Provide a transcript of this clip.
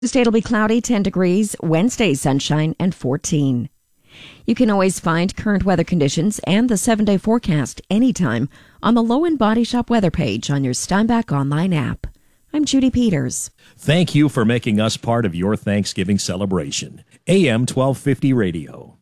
Tuesday will be cloudy, 10 degrees. Wednesday, sunshine, and 14. You can always find current weather conditions and the 7-day forecast anytime on the Low End Body Shop weather page on your Steinbach online app. I'm Judy Peters. Thank you for making us part of your Thanksgiving celebration. AM 1250 Radio.